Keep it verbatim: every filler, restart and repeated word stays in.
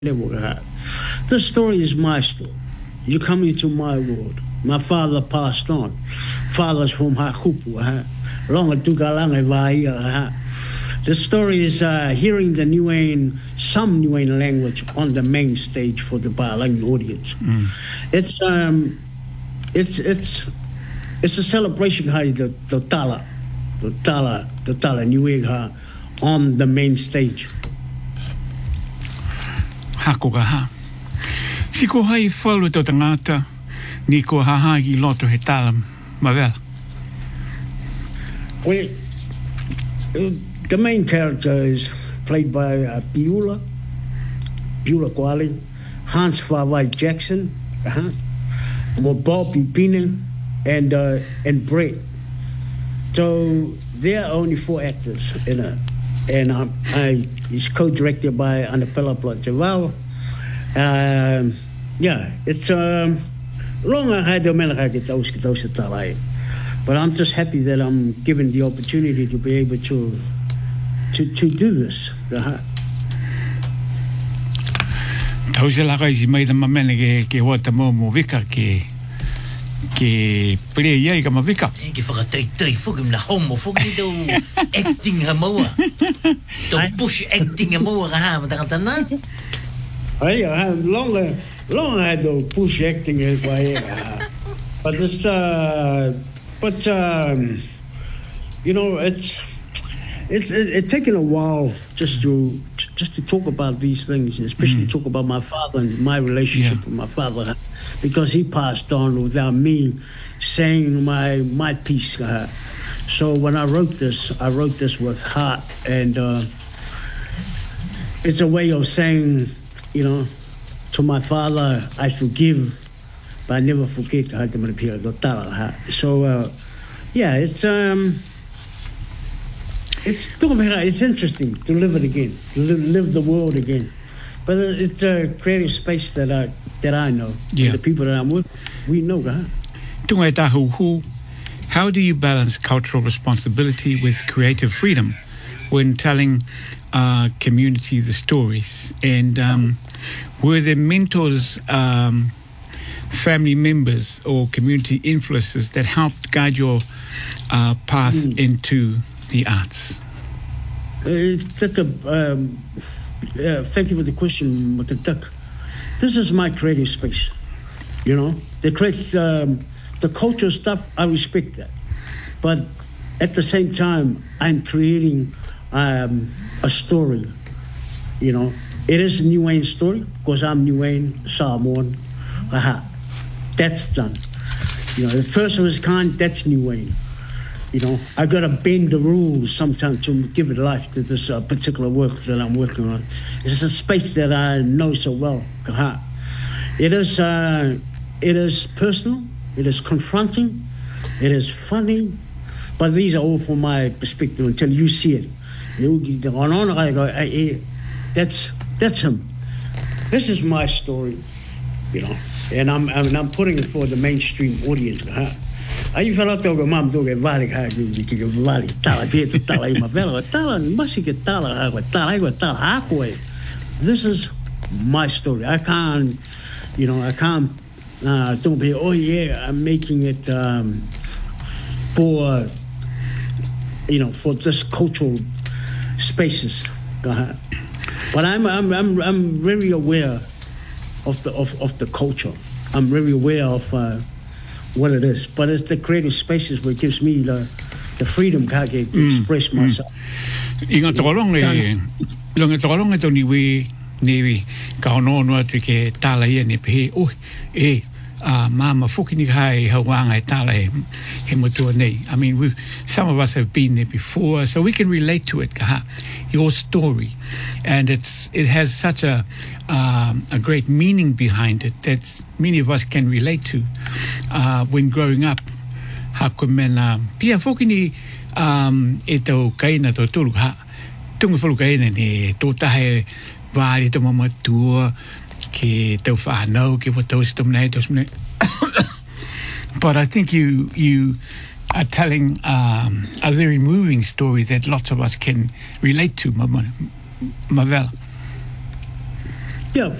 This story is my story. You come into my world. My father passed on. Father's from Hakupu. Longa tukalanga vai. The story is uh, hearing the Niuean, some Niuean language on the main stage for the Palangi audience. Mm. It's um, it's it's it's a celebration. Hai the the tala, the tala, the tala Niuega on the main stage. Hakoga ha. Si ko hai whalu tau tangata, ni ko hahagi loto he tala mawela. Well, uh, the main character is played by uh, Piula, Piula Kwali, Hans Fawai Jackson, uh-huh, Bobby Pinen, and uh, and Brett. So there are only four actors in it. And um, I, it's co-directed by Annapella Plotjawau. Um, yeah, it's um, long I had to but I'm just happy that I'm given the opportunity to be able to to, to do this. Tausa la kai si mai da mamene ke ke wata mo mo vika ke ke prea ia ka mavika ke whakatei tei whukim na homo whukim tau acting ha maua tau push acting ha maua ka haa matakatana ai long long I do push acting is why but this uh but um you know it's it's it, it taken a while just to just to talk about these things, especially mm. talk about my father and my relationship yeah. with my father, because he passed on without me saying my my piece. Uh, so when I wrote this, I wrote this with heart, and uh, it's a way of saying, you know, to my father, I forgive, but I never forget. So uh, yeah, it's um. It's it's interesting to live it again, to live, live the world again. But it's a creative space that I that I know. Yeah. The people that I'm with, we know. How do you balance cultural responsibility with creative freedom when telling uh, community the stories? And um, were there mentors, um, family members, or community influences that helped guide your uh, path mm. into the arts? Uh, um, uh, thank you for the question, Matatak. This is my creative space. You know, the create um, the culture stuff. I respect that, but at the same time, I'm creating um, a story. You know, it is a Niuean story because I'm Niuean, Samoan. Aha, that's done. You know, the first of its kind. That's Niuean. You know, I got to bend the rules sometimes to give it life to this uh, particular work that I'm working on. It's a space that I know so well. It is, uh, it is personal. It is confronting. It is funny. But these are all from my perspective until you see it. I go, hey, that's that's him. This is my story, you know, and I'm and I'm putting it for the mainstream audience. Ai fala tau ga mam do ga vale ha ki ki vale tala te tala I mavela tala masi ke tala ha tala I tala ha ko. This is my story. I can't, you know, I can't uh don't be oh yeah I'm making it um for you know for this cultural spaces. But I'm I'm I'm I'm very aware of the of, of the culture. I'm very aware of uh what it is, but it's the creative spaces where it gives me the the freedom to express mm, myself. Inga tolong le, long tolong ito ni we ni kauno no ke tala ye ni pe oh eh ah mama fuki ni hai hawang ai tala he motu nei. I mean, we some of us have been there before, so we can relate to it. Kaha, your story, and it's it has such a um, a great meaning behind it that many of us can relate to uh, when growing up. Hakumena pia fuki ni um ito kaina to tulu ha tungu fulu kaina ni to tahe vali to mama tua ke to fa no ke what those to mne those mne. But I think you you are telling um, a very moving story that lots of us can relate to, Mavela. Yeah,